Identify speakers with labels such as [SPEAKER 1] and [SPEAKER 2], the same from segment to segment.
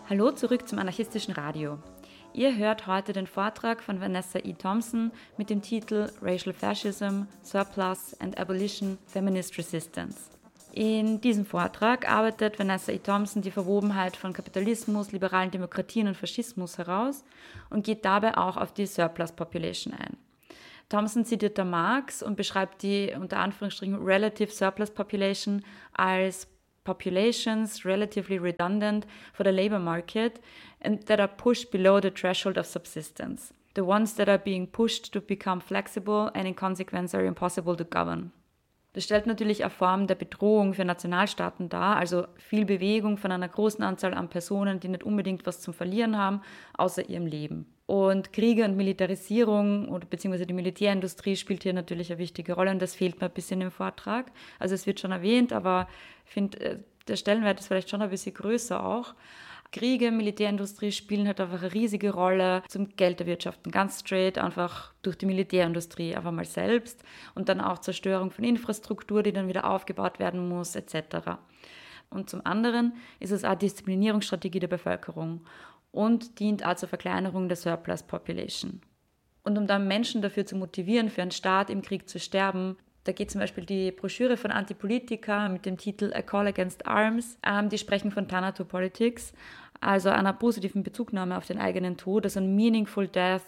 [SPEAKER 1] Hallo zurück zum anarchistischen Radio. Ihr hört heute den Vortrag von Vanessa E. Thompson mit dem Titel Racial Fascism, Surplus and Abolition, Feminist Resistance. In diesem Vortrag arbeitet Vanessa E. Thompson die Verwobenheit von Kapitalismus, liberalen Demokratien und Faschismus heraus und geht dabei auch auf die Surplus Population ein. Thompson zitiert da Marx und beschreibt die unter Anführungsstrichen Relative Surplus Population als populations relatively redundant for the labor market and that are pushed below the threshold of subsistence. The ones that are being pushed to become flexible and in consequence are impossible to govern. Das stellt natürlich eine Form der Bedrohung für Nationalstaaten dar, also viel Bewegung von einer großen Anzahl an Personen, die nicht unbedingt was zum Verlieren haben, außer ihrem Leben. Und Kriege und Militarisierung oder beziehungsweise die Militärindustrie spielt hier natürlich eine wichtige Rolle und das fehlt mir ein bisschen im Vortrag. Also es wird schon erwähnt, aber ich finde, der Stellenwert ist vielleicht schon ein bisschen größer auch. Kriege, Militärindustrie spielen halt einfach eine riesige Rolle zum Geld erwirtschaften, ganz straight einfach durch die Militärindustrie einfach mal selbst und dann auch Zerstörung von Infrastruktur, die dann wieder aufgebaut werden muss, etc. Und zum anderen ist es auch Disziplinierungsstrategie der Bevölkerung und dient auch zur Verkleinerung der Surplus Population. Und um dann Menschen dafür zu motivieren, für einen Staat im Krieg zu sterben, da geht zum Beispiel die Broschüre von Antipolitica mit dem Titel A Call Against Arms. Die sprechen von Thanato-Politics, also einer positiven Bezugnahme auf den eigenen Tod, also ein Meaningful Death,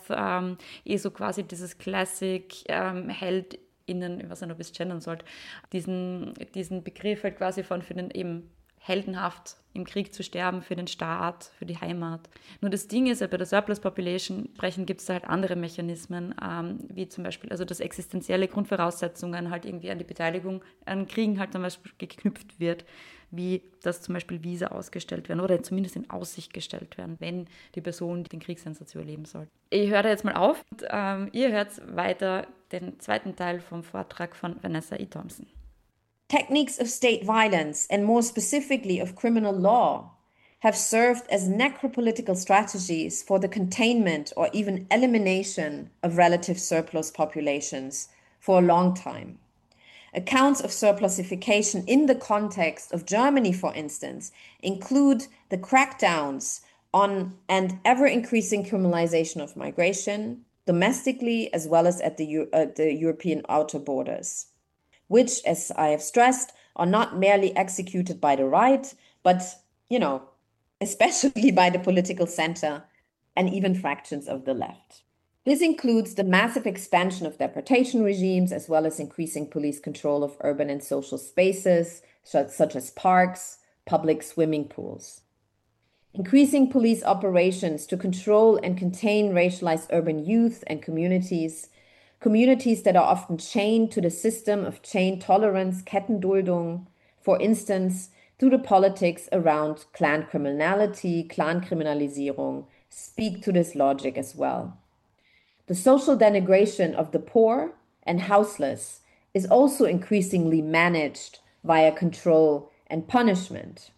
[SPEAKER 1] so quasi dieses Classic HeldInnen, ich weiß nicht, ob ich es gendern sollte, diesen Begriff halt quasi von für den eben heldenhaft im Krieg zu sterben für den Staat, für die Heimat. Nur das Ding ist, bei der Surplus Population gibt es da halt andere Mechanismen, wie zum Beispiel, also dass existenzielle Grundvoraussetzungen halt irgendwie an die Beteiligung an Kriegen halt zum Beispiel geknüpft wird, wie dass zum Beispiel Visa ausgestellt werden oder zumindest in Aussicht gestellt werden, wenn die Person den Kriegseinsatz überleben soll. Ich höre da jetzt mal auf und ihr hört weiter den zweiten Teil vom Vortrag von Vanessa E. Thompson.
[SPEAKER 2] Techniques of state violence, and more specifically of criminal law, have served as necropolitical strategies for the containment or even elimination of relative surplus populations for a long time. Accounts of surplusification in the context of Germany, for instance, include the crackdowns on and ever-increasing criminalization of migration, domestically as well as at the European outer borders, which, as I have stressed, are not merely executed by the right, but, especially by the political center and even fractions of the left. This includes the massive expansion of deportation regimes, as well as increasing police control of urban and social spaces, such as parks, public swimming pools. Increasing police operations to control and contain racialized urban youth and communities that are often chained to the system of chain tolerance, Kettenduldung, for instance, through the politics around clan criminality, Clankriminalisierung, speak to this logic as well. The social denigration of the poor and houseless is also increasingly managed via control and punishment.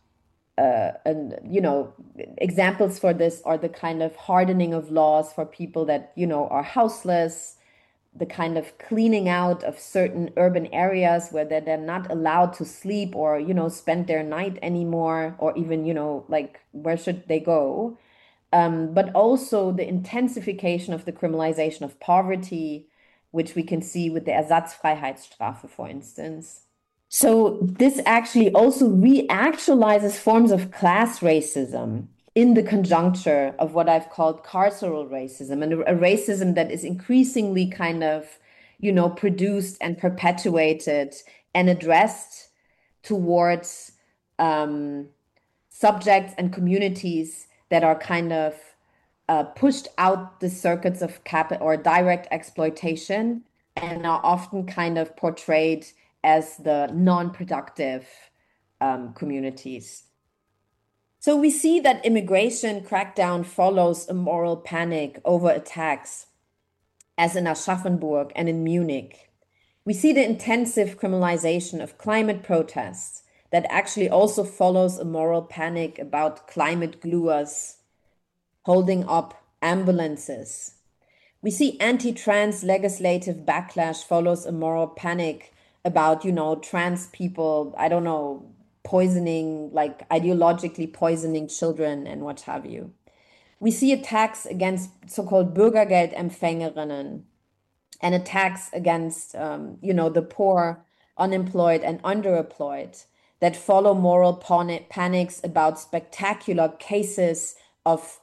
[SPEAKER 2] Examples for this are the kind of hardening of laws for people that, are houseless, the kind of cleaning out of certain urban areas where they're not allowed to sleep or, spend their night anymore, or even, where should they go? But also the intensification of the criminalization of poverty, which we can see with the Ersatzfreiheitsstrafe, for instance. So this actually also reactualizes forms of class racism in the conjuncture of what I've called carceral racism, and a racism that is increasingly kind of, produced and perpetuated and addressed towards subjects and communities that are kind of pushed out the circuits of capital or direct exploitation and are often kind of portrayed as the non-productive communities. So we see that immigration crackdown follows a moral panic over attacks, as in Aschaffenburg and in Munich. We see the intensive criminalization of climate protests that actually also follows a moral panic about climate gluers holding up ambulances. We see anti-trans legislative backlash follows a moral panic about, trans people, poisoning, like ideologically poisoning children and what have you. We see attacks against so-called Bürgergeldempfängerinnen and attacks against, the poor, unemployed, and underemployed that follow moral panics about spectacular cases of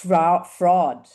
[SPEAKER 2] fraud.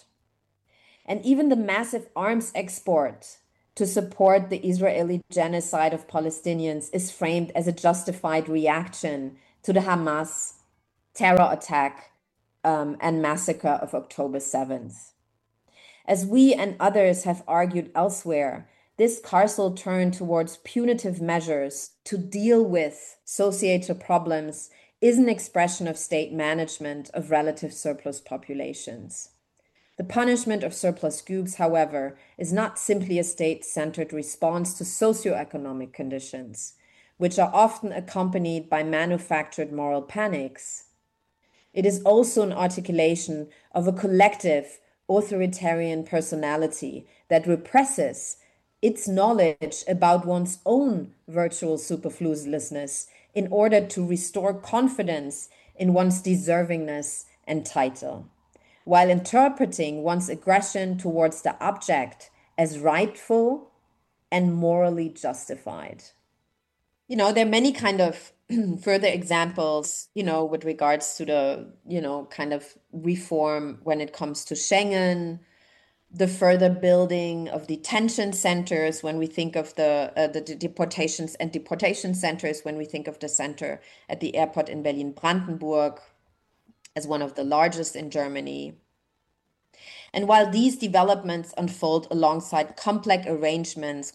[SPEAKER 2] And even the massive arms export to support the Israeli genocide of Palestinians is framed as a justified reaction to the Hamas terror attack and massacre of October 7th. As we and others have argued elsewhere, this carceral turn towards punitive measures to deal with societal problems is an expression of state management of relative surplus populations. The punishment of surplus groups, however, is not simply a state-centered response to socioeconomic conditions, which are often accompanied by manufactured moral panics. It is also an articulation of a collective authoritarian personality that represses its knowledge about one's own virtual superfluousness in order to restore confidence in one's deservingness and title, while interpreting one's aggression towards the object as rightful and morally justified. There are many kind of further examples, with regards to the, kind of reform when it comes to Schengen, the further building of detention centers when we think of the deportations and deportation centers, when we think of the center at the airport in Berlin-Brandenburg as one of the largest in Germany. And while these developments unfold alongside complex arrangements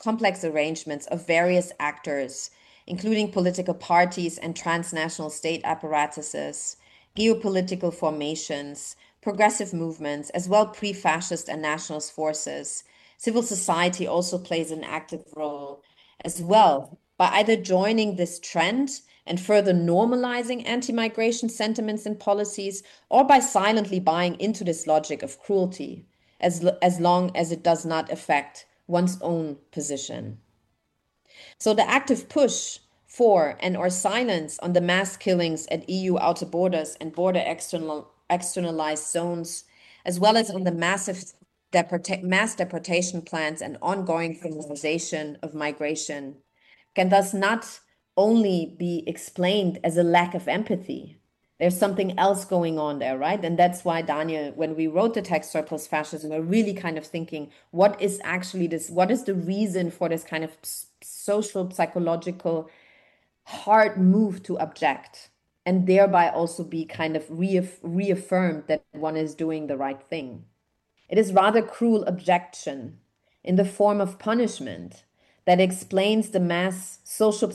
[SPEAKER 2] of various actors, including political parties and transnational state apparatuses, geopolitical formations, progressive movements, as well pre-fascist and nationalist forces, civil society also plays an active role as well by either joining this trend and further normalizing anti-migration sentiments and policies, or by silently buying into this logic of cruelty, as long as it does not affect one's own position. So the active push for and or silence on the mass killings at EU outer borders and border externalized zones, as well as on the massive mass deportation plans and ongoing criminalization of migration, can thus not only be explained as a lack of empathy. There's something else going on there, right? And that's why, Daniel, when we wrote the text Surplus Fascism, we're really kind of thinking, what is actually this? What is the reason for this kind of social, psychological, hard move to object, and thereby also be kind of reaffirmed that one is doing the right thing? It is rather cruel objection in the form of punishment that explains the mass social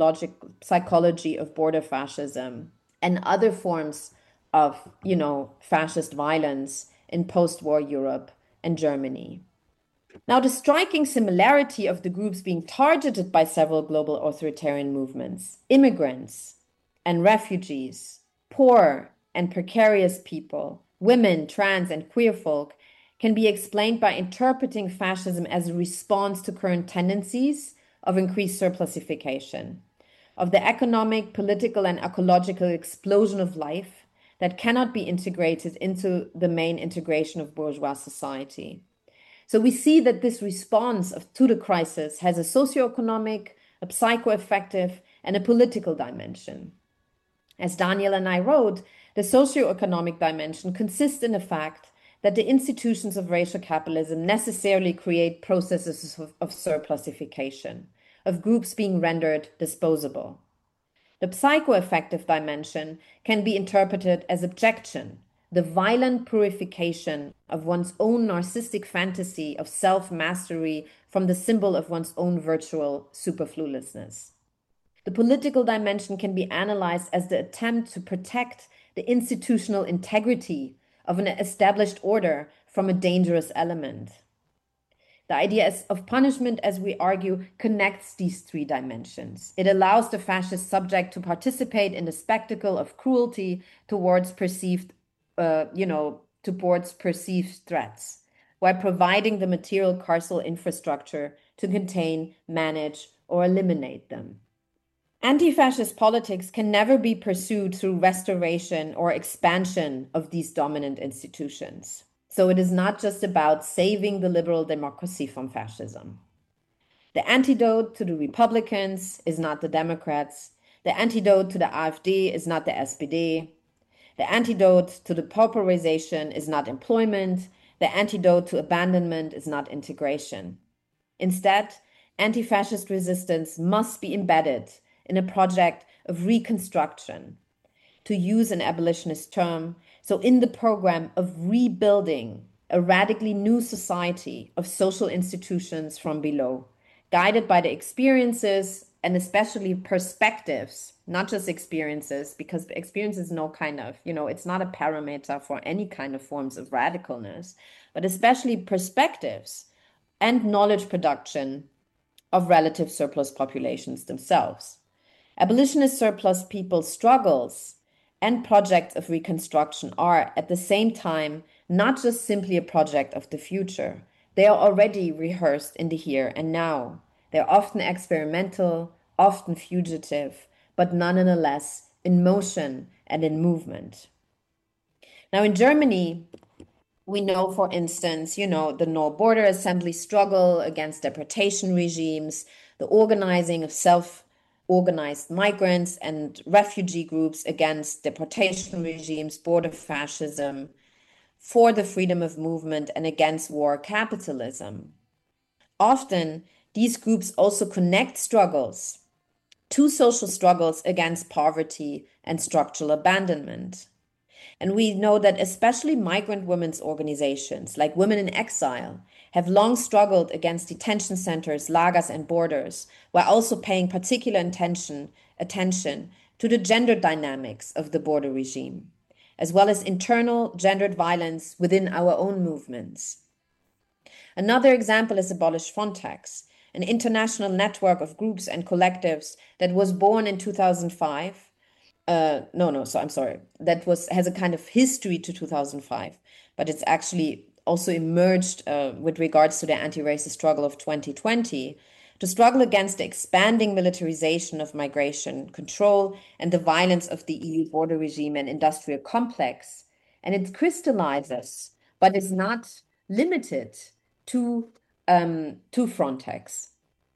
[SPEAKER 2] psychology of border fascism and other forms of, fascist violence in post-war Europe and Germany. Now, the striking similarity of the groups being targeted by several global authoritarian movements, immigrants and refugees, poor and precarious people, women, trans and queer folk, can be explained by interpreting fascism as a response to current tendencies of increased surplusification, of the economic, political, and ecological explosion of life that cannot be integrated into the main integration of bourgeois society. So we see that this response to the crisis has a socioeconomic, a psychoaffective, and a political dimension. As Daniel and I wrote, the socioeconomic dimension consists in the fact that the institutions of racial capitalism necessarily create processes of surplusification, of groups being rendered disposable. The psychoaffective dimension can be interpreted as objection, the violent purification of one's own narcissistic fantasy of self-mastery from the symbol of one's own virtual superfluousness. The political dimension can be analyzed as the attempt to protect the institutional integrity of an established order from a dangerous element. The idea of punishment, as we argue, connects these three dimensions. It allows the fascist subject to participate in the spectacle of cruelty towards perceived threats, while providing the material carceral infrastructure to contain, manage, or eliminate them. Anti-fascist politics can never be pursued through restoration or expansion of these dominant institutions. So it is not just about saving the liberal democracy from fascism. The antidote to the Republicans is not the Democrats. The antidote to the AfD is not the SPD. The antidote to the pauperization is not employment. The antidote to abandonment is not integration. Instead, anti-fascist resistance must be embedded in a project of reconstruction, to use an abolitionist term, so in the program of rebuilding a radically new society of social institutions from below, guided by the experiences and especially perspectives, not just experiences, because experience is no kind of, it's not a parameter for any kind of forms of radicalness, but especially perspectives and knowledge production of relative surplus populations themselves. Abolitionist surplus people's struggles and projects of reconstruction are, at the same time, not just simply a project of the future. They are already rehearsed in the here and now. They're often experimental, often fugitive, but nonetheless in motion and in movement. Now, in Germany, we know, for instance, the No Border Assembly struggle against deportation regimes, the organizing of self-organized migrants and refugee groups against deportation regimes, border fascism, for the freedom of movement and against war capitalism. Often, these groups also connect struggles to social struggles against poverty and structural abandonment. And we know that especially migrant women's organizations, like Women in Exile, have long struggled against detention centers, lagers, and borders, while also paying particular attention to the gender dynamics of the border regime, as well as internal gendered violence within our own movements. Another example is Abolish Frontex, an international network of groups and collectives that was born in 2005. That has a kind of history to 2005, but it's actually also emerged with regards to the anti-racist struggle of 2020 to struggle against the expanding militarization of migration control and the violence of the EU border regime and industrial complex. And it crystallizes, but is not limited to Frontex.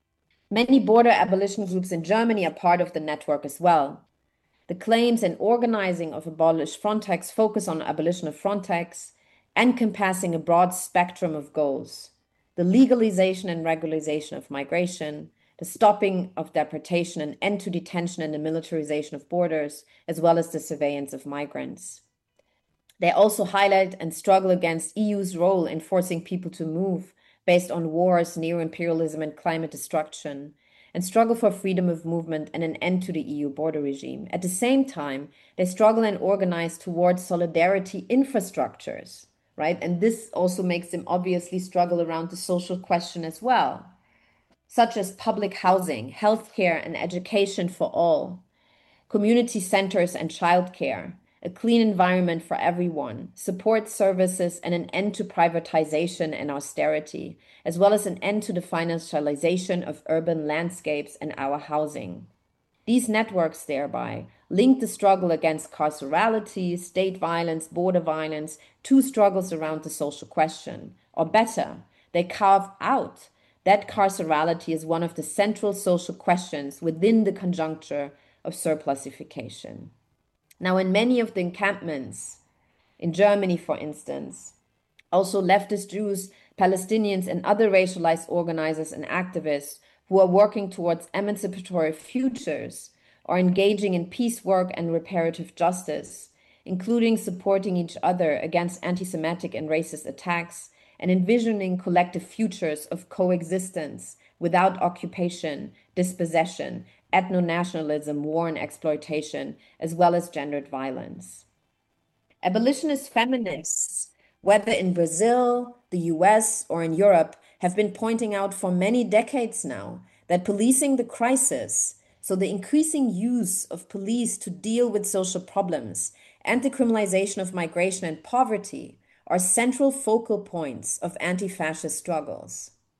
[SPEAKER 2] Many border abolition groups in Germany are part of the network as well. The claims and organizing of Abolish Frontex focus on abolition of Frontex, encompassing a broad spectrum of goals: the legalization and regularization of migration, the stopping of deportation and end to detention and the militarization of borders, as well as the surveillance of migrants. They also highlight and struggle against EU's role in forcing people to move based on wars, neo-imperialism, and climate destruction, and struggle for freedom of movement and an end to the EU border regime. At the same time, they struggle and organize towards solidarity infrastructures, right? And this also makes them obviously struggle around the social question as well, such as public housing, healthcare, and education for all, community centers and childcare, a clean environment for everyone, support services, and an end to privatization and austerity, as well as an end to the financialization of urban landscapes and our housing. These networks thereby link the struggle against carcerality, state violence, border violence to struggles around the social question. Or better, they carve out that carcerality is one of the central social questions within the conjuncture of surplusification. Now, in many of the encampments, in Germany, for instance, also leftist Jews, Palestinians, and other racialized organizers and activists who are working towards emancipatory futures are engaging in peace work and reparative justice, including supporting each other against anti-Semitic and racist attacks and envisioning collective futures of coexistence without occupation, dispossession, ethno-nationalism, war and exploitation, as well as gendered violence. Abolitionist feminists, whether in Brazil, the US, or in Europe, have been pointing out for many decades now that policing the crisis, so the increasing use of police to deal with social problems and the criminalization of migration and poverty, are central focal points of anti-fascist struggles.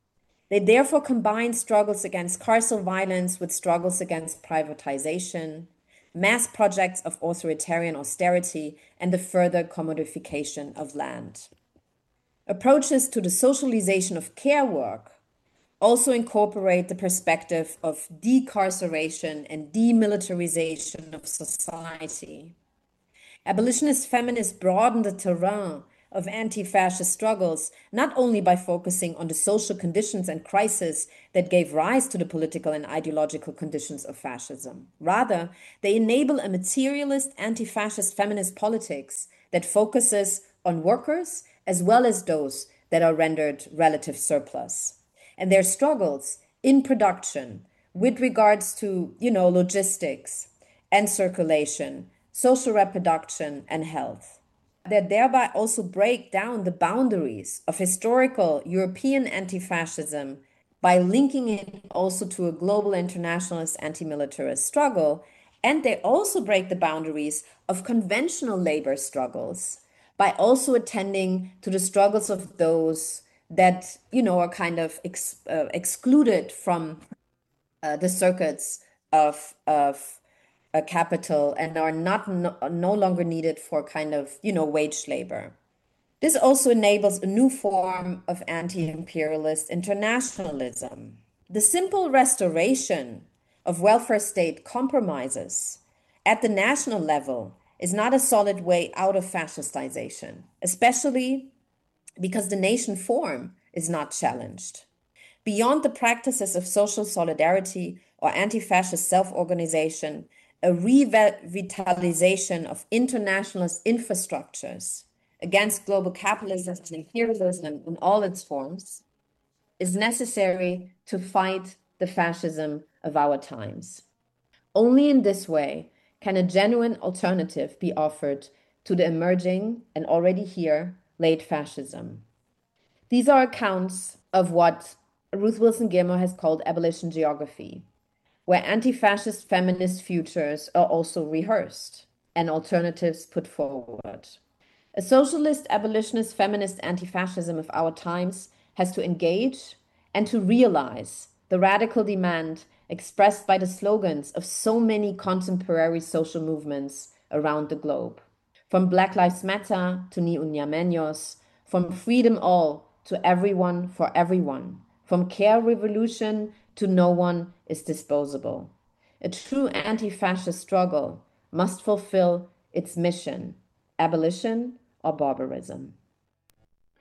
[SPEAKER 2] They therefore combine struggles against carceral violence with struggles against privatization, mass projects of authoritarian austerity, and the further commodification of land. Approaches to the socialization of care work also incorporate the perspective of decarceration and demilitarization of society. Abolitionist feminists broaden the terrain of anti-fascist struggles, not only by focusing on the social conditions and crises that gave rise to the political and ideological conditions of fascism. Rather, they enable a materialist anti-fascist feminist politics that focuses on workers as well as those that are rendered relative surplus. And their struggles in production with regards to, logistics and circulation, social reproduction, and health, that thereby also break down the boundaries of historical European anti-fascism by linking it also to a global internationalist anti-militarist struggle. And they also break the boundaries of conventional labor struggles by also attending to the struggles of those that, are kind of excluded from the circuits of capital and are no longer needed for kind of, wage labor. This also enables a new form of anti-imperialist internationalism. The simple restoration of welfare state compromises at the national level is not a solid way out of fascistization, especially because the nation form is not challenged. Beyond the practices of social solidarity or anti-fascist self-organization, a revitalization of internationalist infrastructures against global capitalism and imperialism in all its forms is necessary to fight the fascism of our times. Only in this way can a genuine alternative be offered to the emerging and already here late fascism. These are accounts of what Ruth Wilson Gilmore has called abolition geography, where anti-fascist feminist futures are also rehearsed and alternatives put forward. A socialist, abolitionist, feminist anti-fascism of our times has to engage and to realize the radical demand expressed by the slogans of so many contemporary social movements around the globe. From Black Lives Matter to Ni Una Menos, from freedom all to everyone for everyone, from care revolution to no one is disposable. A true anti-fascist struggle must fulfill its mission, abolition or barbarism.